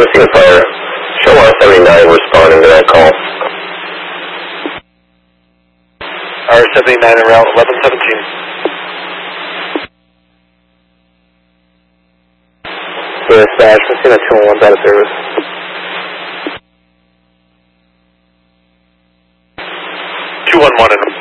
Missing fire. Show R79 responding to that call. R79 en route 1117. Dispatch, Messina 211's out of service. 211 and